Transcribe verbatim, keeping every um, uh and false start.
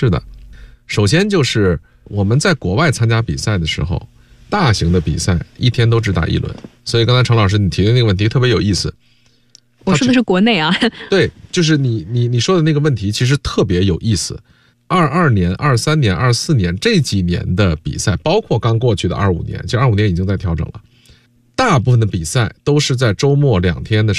是的，首先就是我们在国外参加比赛的时候，大型的比赛一天都只打一轮，所以刚才程老师你提的那个问题特别有意思。 我说的是国内啊。 对，就是你你你说的那个问题其实特别有意思。二二年、二三年、二四年这几年的比赛，包括刚过去的二五年，其实二五年已经在调整了。大部分的比赛都是在周末两天的